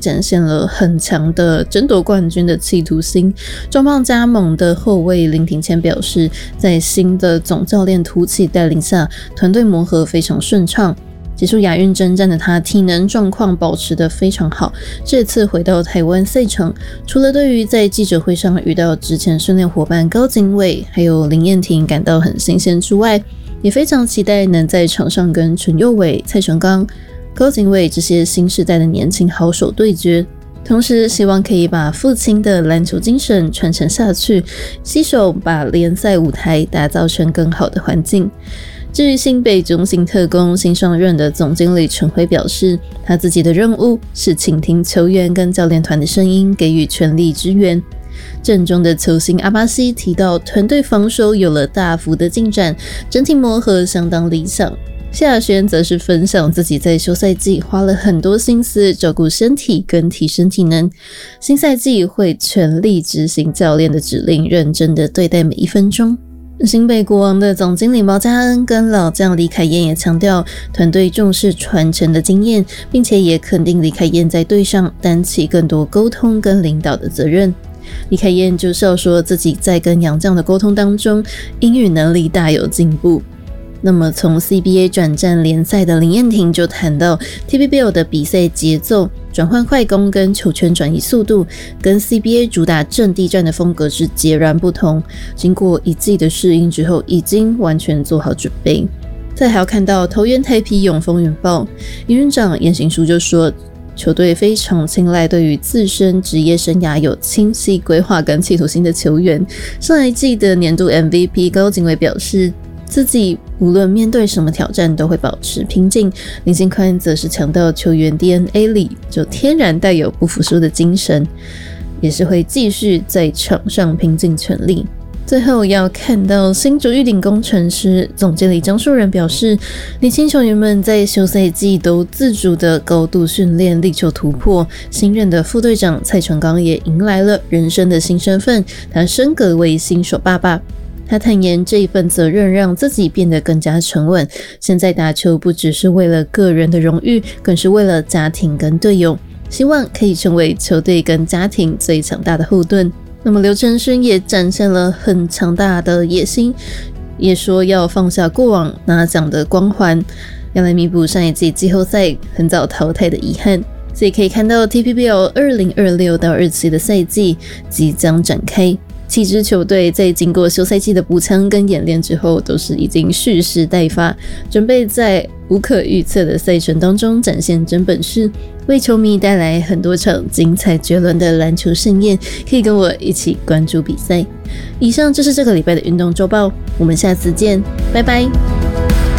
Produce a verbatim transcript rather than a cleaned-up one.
展现了很强的争夺冠军的企图心。重磅加盟的后卫林庭谦表示，在新的总教练涂启带领下，团队磨合非常顺畅。结束亚运征战的他，体能状况保持得非常好。这次回到台湾赛场，除了对于在记者会上遇到之前训练伙伴高景伟还有林彦廷感到很新鲜之外，也非常期待能在场上跟陈佑伟、蔡成刚、高景伟这些新世代的年轻好手对决。同时希望可以把父亲的篮球精神传承下去，携手把联赛舞台打造成更好的环境。至于新北中信特攻新上任的总经理陈辉表示，他自己的任务是倾听球员跟教练团的声音，给予全力支援。阵中的球星阿巴西提到，团队防守有了大幅的进展，整体磨合相当理想。谢亚轩则是分享自己在休赛季花了很多心思照顾身体跟提升体能，新赛季会全力执行教练的指令，认真的对待每一分钟。新北国王的总经理毛家恩跟老将李凯燕也强调，团队重视传承的经验，并且也肯定李凯燕在队上担起更多沟通跟领导的责任。李凯燕就笑说自己在跟洋将的沟通当中，英语能力大有进步。那么从 C B A 转战联赛的林彦廷就谈到 T P B L 的比赛节奏、转换快攻跟球权转移速度跟 C B A 主打阵地战的风格是截然不同，经过一季的适应之后，已经完全做好准备。再还要看到桃园台啤永丰云豹，营运长严行书就说，球队非常青睐对于自身职业生涯有清晰规划跟企图心的球员。上一季的年度 M V P 高景伟表示，自己无论面对什么挑战都会保持平静。林信宽则是强调球员 D N A 里就天然带有不服输的精神，也是会继续在场上拼尽全力。最后要看到新竹玉鼎工程师总经理张树人表示，年轻球员们在休赛季都自主的高度训练，力求突破。新任的副队长蔡成刚也迎来了人生的新身份，他升格为新手爸爸。他坦言，这一份责任让自己变得更加沉稳。现在打球不只是为了个人的荣誉，更是为了家庭跟队友，希望可以成为球队跟家庭最强大的后盾。那么刘承勋也展现了很强大的野心，也说要放下过往拿奖的光环，要来弥补上一季季后赛很早淘汰的遗憾。所以可以看到 T P B L 二零二六到二十七的赛季即将展开。七支球队在经过休赛季的补强跟演练之后，都是已经蓄势待发，准备在无可预测的赛程当中展现真本事，为球迷带来很多场精彩绝伦的篮球盛宴。可以跟我一起关注比赛。以上就是这个礼拜的运动周报，我们下次见，拜拜。